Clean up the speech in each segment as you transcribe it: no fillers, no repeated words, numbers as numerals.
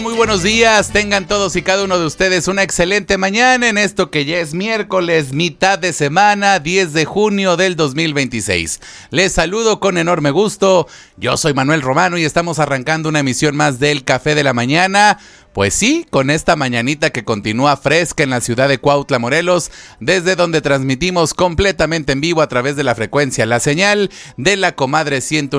Muy buenos días, tengan todos y cada uno de ustedes una excelente mañana en esto que ya es miércoles, mitad de semana, 10 de junio del 2026. Les saludo con enorme gusto, yo soy Manuel Romano y estamos arrancando una emisión más del Café de la Mañana. Pues sí, con esta mañanita que continúa fresca en la ciudad de Cuautla, Morelos, desde donde transmitimos completamente en vivo a través de la frecuencia, la señal de la Comadre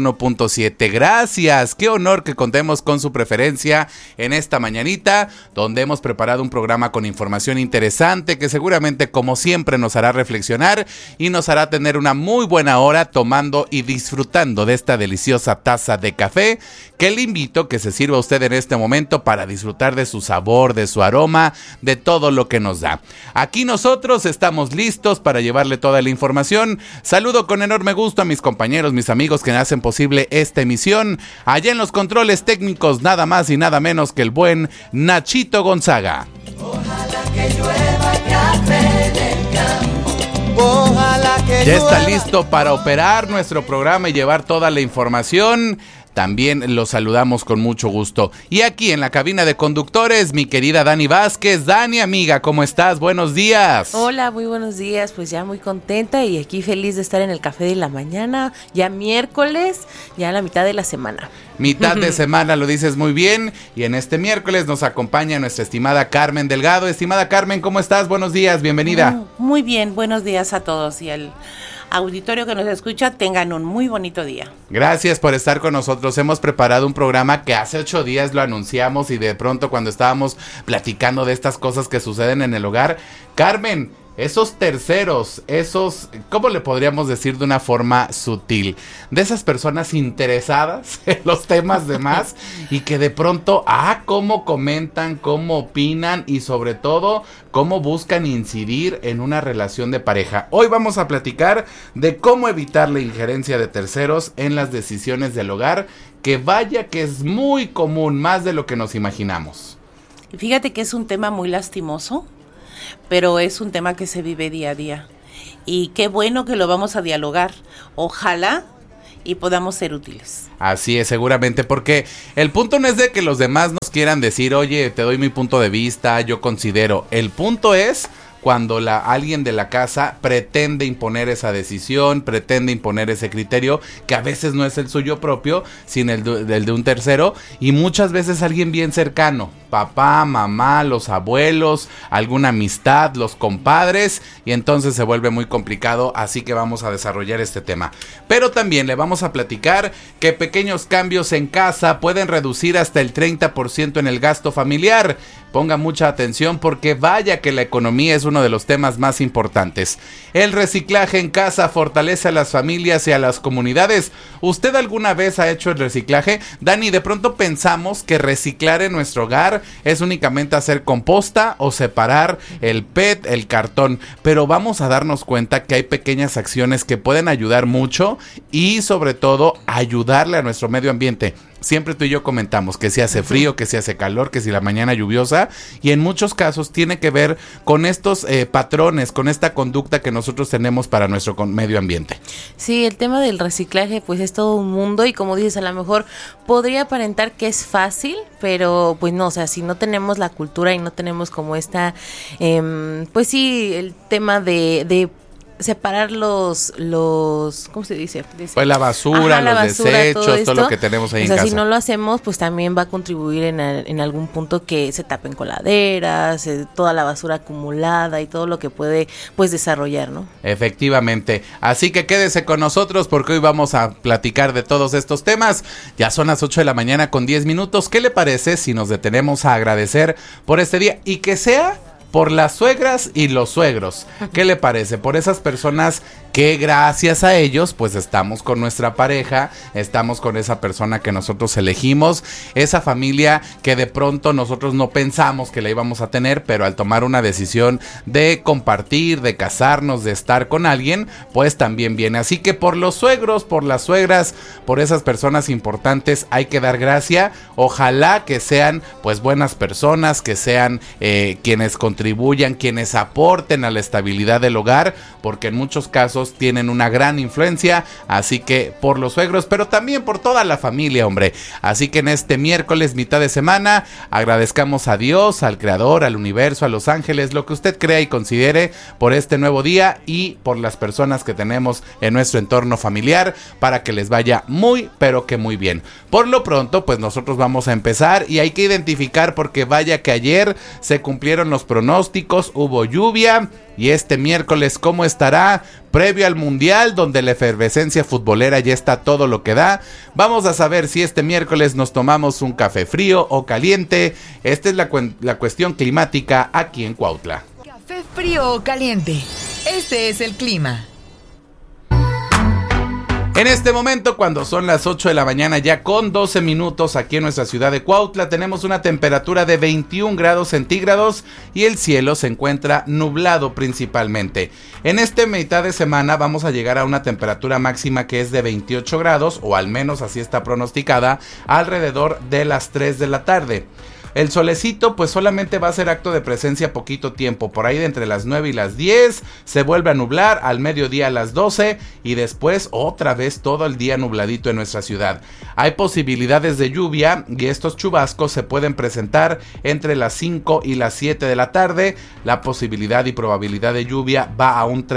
101.7. Gracias, qué honor que contemos con su preferencia en esta mañanita, donde hemos preparado un programa con información interesante que seguramente, como siempre, nos hará reflexionar y nos hará tener una muy buena hora tomando y disfrutando de esta deliciosa taza de café, que le invito que se sirva a usted en este momento para disfrutar de su sabor, de su aroma, de todo lo que nos da. Aquí nosotros estamos listos para llevarle toda la información. Saludo con enorme gusto a mis compañeros, mis amigos que hacen posible esta emisión. Allá en los controles técnicos, nada más y nada menos que el buen Nachito Gonzaga. Ojalá que llueva café del campo. Ojalá que ya está listo para operar nuestro programa y llevar toda la información. También los saludamos con mucho gusto. Y aquí en la cabina de conductores, mi querida Dani Vázquez. Dani, amiga, ¿cómo estás? Buenos días. Hola, muy buenos días. Pues ya muy contenta y aquí feliz de estar en el Café de la Mañana. Ya miércoles, ya la mitad de la semana. Mitad de semana, lo dices muy bien. Y en este miércoles nos acompaña nuestra estimada Carmen Delgado. Estimada Carmen, ¿cómo estás? Buenos días, bienvenida. Muy bien, buenos días a todos y al auditorio que nos escucha, tengan un muy bonito día. Gracias por estar con nosotros. Hemos preparado un programa que hace 8 días lo anunciamos y de pronto cuando estábamos platicando de estas cosas que suceden en el hogar, Carmen, esos terceros, ¿cómo le podríamos decir de una forma sutil? De esas personas interesadas en los temas de más y que de pronto, cómo comentan, cómo opinan y sobre todo, cómo buscan incidir en una relación de pareja. Hoy vamos a platicar de cómo evitar la injerencia de terceros en las decisiones del hogar, que vaya que es muy común, más de lo que nos imaginamos. Fíjate que es un tema muy lastimoso, pero es un tema que se vive día a día. Y qué bueno que lo vamos a dialogar. Ojalá y podamos ser útiles. Así es, seguramente, porque el punto no es de que los demás nos quieran decir, oye, te doy mi punto de vista, yo considero. El punto es cuando alguien de la casa pretende imponer esa decisión, pretende imponer ese criterio, que a veces no es el suyo propio, sino el de un tercero, y muchas veces alguien bien cercano, papá, mamá, los abuelos, alguna amistad, los compadres, y entonces se vuelve muy complicado, así que vamos a desarrollar este tema. Pero también le vamos a platicar que pequeños cambios en casa pueden reducir hasta el 30% en el gasto familiar. Ponga mucha atención porque vaya que la economía es uno de los temas más importantes. El reciclaje en casa fortalece a las familias y a las comunidades. ¿Usted alguna vez ha hecho el reciclaje? Dani, de pronto pensamos que reciclar en nuestro hogar es únicamente hacer composta o separar el PET, el cartón, pero vamos a darnos cuenta que hay pequeñas acciones que pueden ayudar mucho y sobre todo ayudarle a nuestro medio ambiente. Siempre tú y yo comentamos que si hace frío, que si hace calor, que si la mañana lluviosa, y en muchos casos tiene que ver con estos patrones, con esta conducta que nosotros tenemos para nuestro medio ambiente. Sí, el tema del reciclaje pues es todo un mundo y como dices, a lo mejor podría aparentar que es fácil, pero pues no, o sea, si no tenemos la cultura y no tenemos como esta, pues sí, el tema de separar los ¿cómo se dice? Pues la basura, los desechos, todo lo que tenemos ahí en casa. Si no lo hacemos, pues también va a contribuir en algún punto que se tapen coladeras, toda la basura acumulada y todo lo que puede pues desarrollar, ¿no? Efectivamente. Así que quédese con nosotros porque hoy vamos a platicar de todos estos temas. Ya son las 8 de la mañana con 10 minutos. ¿Qué le parece si nos detenemos a agradecer por este día? Y que sea por las suegras y los suegros. ¿Qué le parece? Por esas personas que gracias a ellos pues estamos con nuestra pareja, estamos con esa persona que nosotros elegimos, esa familia que de pronto nosotros no pensamos que la íbamos a tener, pero al tomar una decisión de compartir, de casarnos, de estar con alguien, pues también viene. Así que por los suegros, por las suegras, por esas personas importantes hay que dar gracia. Ojalá que sean pues buenas personas, que sean quienes contribuyan, quienes aporten a la estabilidad del hogar, porque en muchos casos esposos tienen una gran influencia, así que por los suegros, pero también por toda la familia, hombre. Así que en este miércoles, mitad de semana, agradezcamos a Dios, al Creador, al universo, a los ángeles, lo que usted crea y considere por este nuevo día y por las personas que tenemos en nuestro entorno familiar, para que les vaya muy, pero que muy bien. Por lo pronto, pues nosotros vamos a empezar y hay que identificar, porque vaya que ayer se cumplieron los pronósticos, hubo lluvia, y este miércoles cómo estará previo al Mundial, donde la efervescencia futbolera ya está todo lo que da. Vamos a saber si este miércoles nos tomamos un café frío o caliente. Esta es la cuestión climática aquí en Cuautla. Café frío o caliente, este es el clima. En este momento, cuando son las 8 de la mañana ya con 12 minutos aquí en nuestra ciudad de Cuautla, tenemos una temperatura de 21 grados centígrados y el cielo se encuentra nublado principalmente. En esta mitad de semana vamos a llegar a una temperatura máxima que es de 28 grados, o al menos así está pronosticada, alrededor de las 3 de la tarde. El solecito pues solamente va a ser acto de presencia poquito tiempo, por ahí de entre las 9 y las 10, se vuelve a nublar al mediodía a las 12 y después otra vez todo el día nubladito en nuestra ciudad. Hay posibilidades de lluvia y estos chubascos se pueden presentar entre las 5 y las 7 de la tarde. La posibilidad y probabilidad de lluvia va a un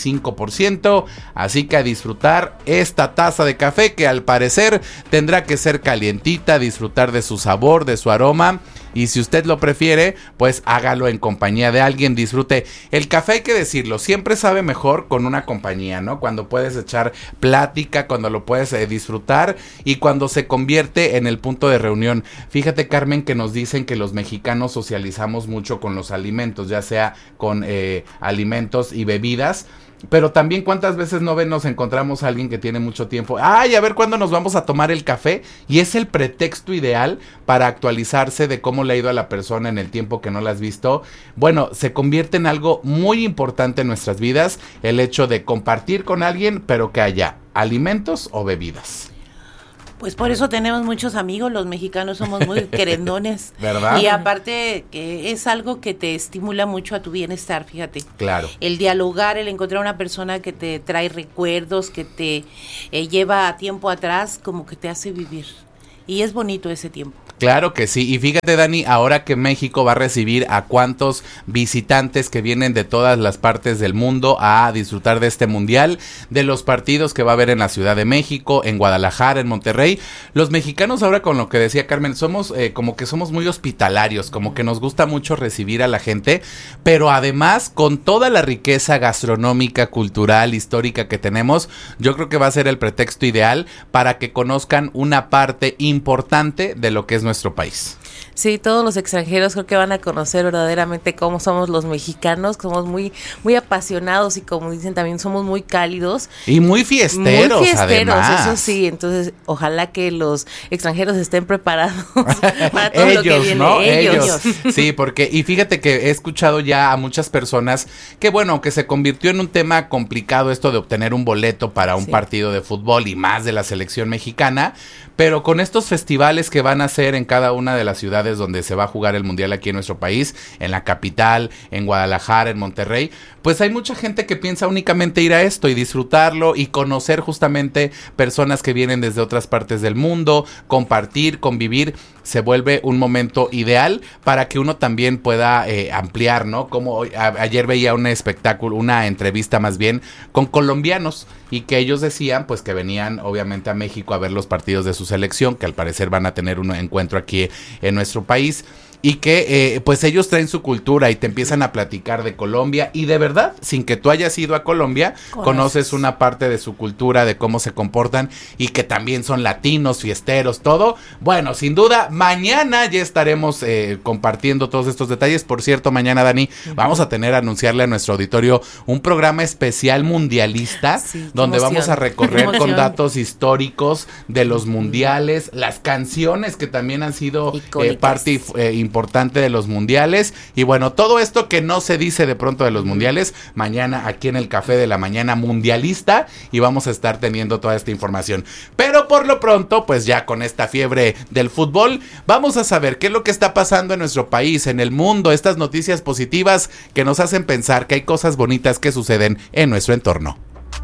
35%, así que a disfrutar esta taza de café, que al parecer tendrá que ser calientita, disfrutar de su sabor, de su aroma. Y si usted lo prefiere, pues hágalo en compañía de alguien, disfrute. El café, hay que decirlo, siempre sabe mejor con una compañía, ¿no? Cuando puedes echar plática, cuando lo puedes disfrutar y cuando se convierte en el punto de reunión. Fíjate, Carmen, que nos dicen que los mexicanos socializamos mucho con los alimentos, ya sea con alimentos y bebidas. Pero también, ¿cuántas veces nos encontramos a alguien que tiene mucho tiempo? ¡Ay, a ver cuándo nos vamos a tomar el café! Y es el pretexto ideal para actualizarse de cómo le ha ido a la persona en el tiempo que no la has visto. Bueno, se convierte en algo muy importante en nuestras vidas el hecho de compartir con alguien, pero que haya alimentos o bebidas. Pues por eso tenemos muchos amigos, los mexicanos somos muy querendones. ¿Verdad? Y aparte que es algo que te estimula mucho a tu bienestar, fíjate. Claro. El dialogar, el encontrar una persona que te trae recuerdos, que te lleva a tiempo atrás, como que te hace vivir. Y es bonito ese tiempo. Claro que sí, y fíjate, Dani, ahora que México va a recibir a cuantos visitantes que vienen de todas las partes del mundo a disfrutar de este mundial, de los partidos que va a haber en la Ciudad de México, en Guadalajara, en Monterrey, los mexicanos ahora, con lo que decía Carmen, somos como que somos muy hospitalarios, como que nos gusta mucho recibir a la gente, pero además con toda la riqueza gastronómica, cultural, histórica que tenemos, yo creo que va a ser el pretexto ideal para que conozcan una parte importante de lo que es nuestro país. Sí, todos los extranjeros creo que van a conocer verdaderamente cómo somos los mexicanos, somos muy, muy apasionados y, como dicen, también somos muy cálidos. Y muy fiesteros, además. Eso sí, entonces ojalá que los extranjeros estén preparados para todo ellos, lo que viene. ¿no? Ellos. Sí, porque, y fíjate que he escuchado ya a muchas personas que, bueno, que se convirtió en un tema complicado esto de obtener un boleto para un partido de fútbol y más de la selección mexicana, pero con estos festivales que van a hacer en cada una de las ciudades donde se va a jugar el mundial aquí en nuestro país, en la capital, en Guadalajara, en Monterrey, pues hay mucha gente que piensa únicamente ir a esto y disfrutarlo y conocer justamente personas que vienen desde otras partes del mundo, compartir, convivir. Se vuelve un momento ideal para que uno también pueda ampliar, ¿no? Como ayer veía un espectáculo, una entrevista más bien con colombianos, y que ellos decían pues que venían obviamente a México a ver los partidos de su selección, que al parecer van a tener un encuentro aquí en nuestro país. Y que pues ellos traen su cultura y te empiezan a platicar de Colombia, y de verdad, sin que tú hayas ido a Colombia, conoces una parte de su cultura, de cómo se comportan, y que también son latinos, fiesteros, todo. Bueno, sin duda, mañana ya estaremos compartiendo todos estos detalles. Por cierto, mañana, Dani, vamos a anunciarle a nuestro auditorio un programa especial mundialista, donde vamos a recorrer con datos históricos de los mundiales, las canciones que también han sido parte importante de los mundiales, y bueno, todo esto que no se dice de pronto de los mundiales, mañana aquí en el Café de la Mañana Mundialista, y vamos a estar teniendo toda esta información. Pero por lo pronto, pues ya con esta fiebre del fútbol, vamos a saber qué es lo que está pasando en nuestro país, en el mundo, estas noticias positivas que nos hacen pensar que hay cosas bonitas que suceden en nuestro entorno.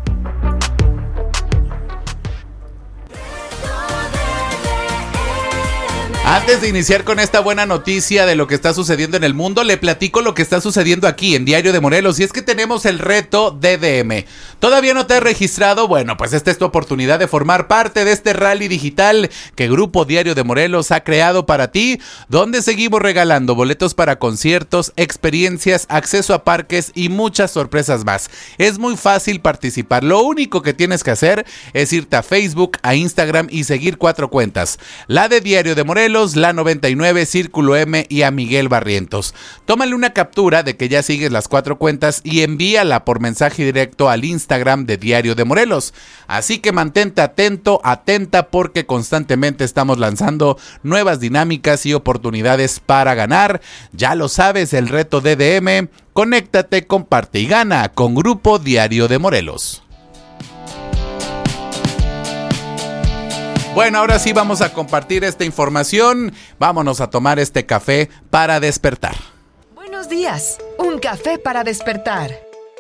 Antes de iniciar con esta buena noticia de lo que está sucediendo en el mundo, le platico lo que está sucediendo aquí en Diario de Morelos, y es que tenemos el reto DDM. ¿Todavía no te has registrado? Bueno, pues esta es tu oportunidad de formar parte de este rally digital que Grupo Diario de Morelos ha creado para ti, donde seguimos regalando boletos para conciertos, experiencias, acceso a parques y muchas sorpresas más. Es muy fácil participar, lo único que tienes que hacer es irte a Facebook, a Instagram y seguir 4 cuentas. La de Diario de Morelos, la 99, Círculo M y a Miguel Barrientos. Tómale una captura de que ya sigues las 4 cuentas y envíala por mensaje directo al Instagram de Diario de Morelos. Así que mantente atento, atenta, porque constantemente estamos lanzando nuevas dinámicas y oportunidades para ganar. Ya lo sabes, el reto DDM. Conéctate, comparte y gana con Grupo Diario de Morelos. Bueno, ahora sí vamos a compartir esta información. Vámonos a tomar este café para despertar. Buenos días, un café para despertar.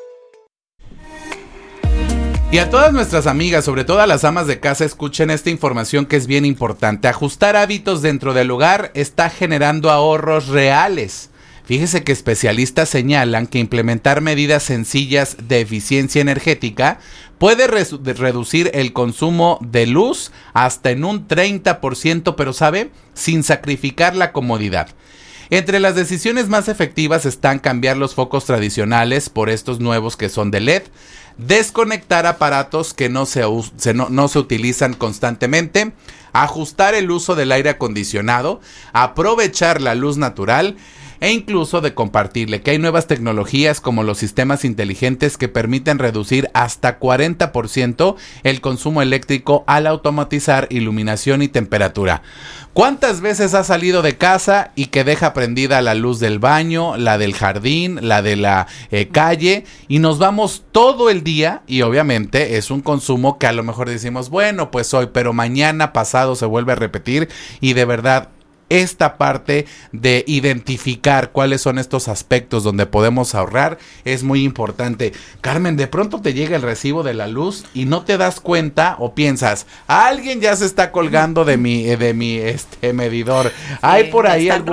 Y a todas nuestras amigas, sobre todo a las amas de casa, escuchen esta información que es bien importante. Ajustar hábitos dentro del hogar está generando ahorros reales. Fíjese que especialistas señalan que implementar medidas sencillas de eficiencia energética puede reducir el consumo de luz hasta en un 30%, pero ¿sabe? Sin sacrificar la comodidad. Entre las decisiones más efectivas están cambiar los focos tradicionales por estos nuevos que son de LED, desconectar aparatos que no se utilizan constantemente, ajustar el uso del aire acondicionado, aprovechar la luz natural e incluso de compartirle, que hay nuevas tecnologías como los sistemas inteligentes que permiten reducir hasta 40% el consumo eléctrico al automatizar iluminación y temperatura. ¿Cuántas veces has salido de casa y que deja prendida la luz del baño, la del jardín, la de la calle, y nos vamos todo el día? Y obviamente es un consumo que a lo mejor decimos, bueno, pues hoy, pero mañana pasado se vuelve a repetir, y de verdad esta parte de identificar cuáles son estos aspectos donde podemos ahorrar es muy importante. Carmen, de pronto te llega el recibo de la luz y no te das cuenta o piensas, alguien ya se está colgando de mi medidor. Hay por ahí algún